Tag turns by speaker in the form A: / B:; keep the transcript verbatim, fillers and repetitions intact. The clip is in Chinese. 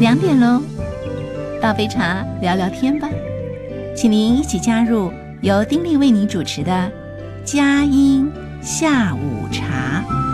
A: 两点喽，大杯茶聊聊天吧，请您一起加入由丁莉为您主持的佳音下午茶。